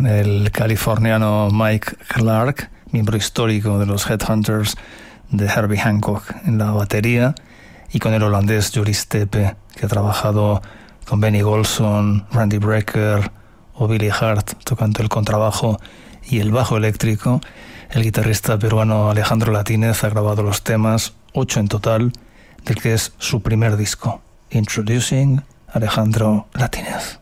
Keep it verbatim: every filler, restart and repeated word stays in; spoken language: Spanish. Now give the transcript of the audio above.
con el californiano Mike Clark, miembro histórico de los Headhunters, de Herbie Hancock en la batería, y con el holandés Joris Tepe, que ha trabajado con Benny Golson, Randy Brecker o Billy Hart tocando el contrabajo y el bajo eléctrico. El guitarrista peruano Alejandro Latínez ha grabado los temas, ocho en total, del que es su primer disco. Introducing Alejandro Latínez.